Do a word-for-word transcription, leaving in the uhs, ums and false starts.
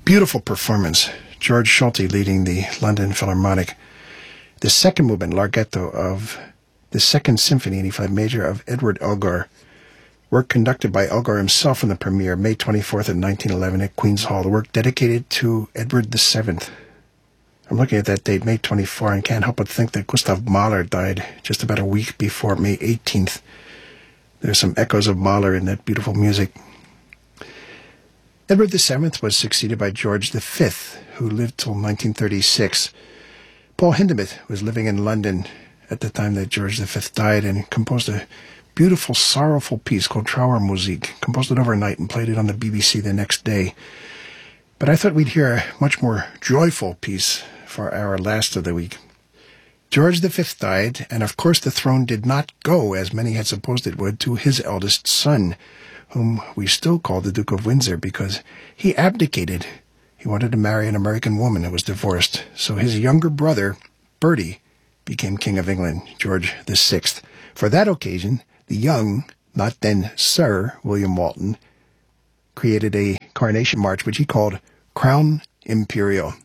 Beautiful performance. George Solti leading the London Philharmonic. The second movement, Larghetto, of the Second Symphony in E flat major of Edward Elgar. Work conducted by Elgar himself in the premiere, May twenty-fourth of nineteen eleven at Queen's Hall. The work dedicated to Edward the Seventh. I'm looking at that date, May twenty-fourth, and can't help but think that Gustav Mahler died just about a week before May eighteenth. There's some echoes of Mahler in that beautiful music. Edward the Seventh was succeeded by George the Fifth, who lived till nineteen thirty-six. Paul Hindemith was living in London at the time that George the Fifth died and composed a beautiful, sorrowful piece called Trauermusik, composed it overnight and played it on the B B C the next day. But I thought we'd hear a much more joyful piece for our last of the week. George the Fifth died, and of course the throne did not go, as many had supposed it would, to his eldest son, whom we still call the Duke of Windsor, because he abdicated. He wanted to marry an American woman who was divorced. So his younger brother, Bertie, became King of England, George the Sixth. For that occasion, the young, not then Sir William Walton, created a coronation march, which he called Crown Imperial.